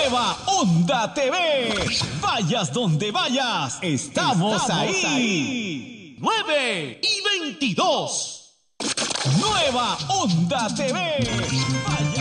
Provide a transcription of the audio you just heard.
Nueva Onda TV. Vayas donde vayas, estamos ahí. 9:22. Nueva Onda TV.